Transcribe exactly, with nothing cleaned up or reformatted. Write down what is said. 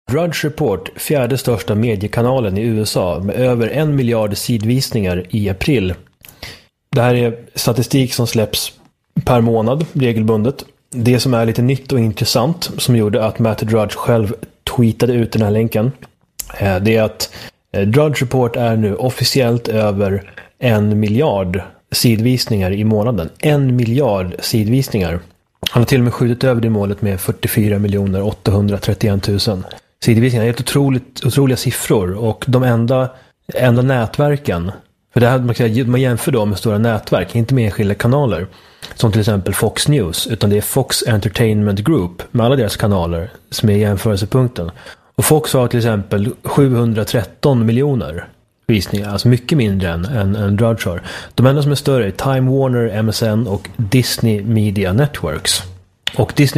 Drudge Report, fjärde största mediekanalen i U S A med över en miljard sidvisningar i april. Det här är statistik som släpps per månad regelbundet. Det som är lite nytt och intressant som gjorde att Matt Drudge själv tweetade ut den här länken, det är att Drudge Report är nu officiellt över en miljard sidvisningar i månaden. En miljard sidvisningar. Han har till och med skjutit över det målet med fyrtiofyra miljoner åttahundratrettioett tusen sidvisningar. Det är helt otroligt, otroliga siffror, och de enda, enda nätverken, för det här man, kan, man jämför då med stora nätverk, inte med enskilda kanaler som till exempel Fox News, utan det är Fox Entertainment Group med alla deras kanaler som är jämförelsepunkten. Och Fox har till exempel sjuhundratretton miljoner visningar, alltså mycket mindre än, än, än Drudge har. De enda som är större är Time Warner, M S N och Disney Media Networks. Och Disney